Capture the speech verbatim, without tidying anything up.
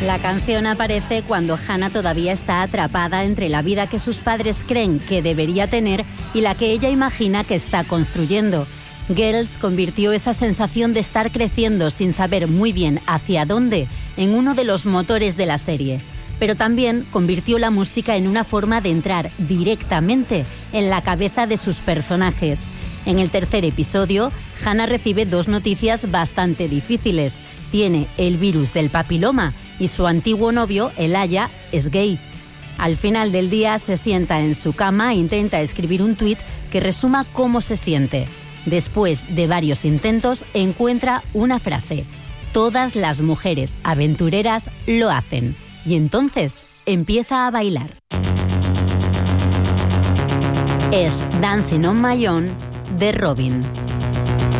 La canción aparece cuando Hannah todavía está atrapada entre la vida que sus padres creen que debería tener y la que ella imagina que está construyendo. Girls convirtió esa sensación de estar creciendo sin saber muy bien hacia dónde en uno de los motores de la serie. Pero también convirtió la música en una forma de entrar directamente en la cabeza de sus personajes. En el tercer episodio, Hannah recibe dos noticias bastante difíciles. Tiene el virus del papiloma y su antiguo novio, Elijah, es gay. Al final del día se sienta en su cama e intenta escribir un tuit que resuma cómo se siente. Después de varios intentos, encuentra una frase: todas las mujeres aventureras lo hacen. Y entonces empieza a bailar. Es Dancing on My Own de Robyn.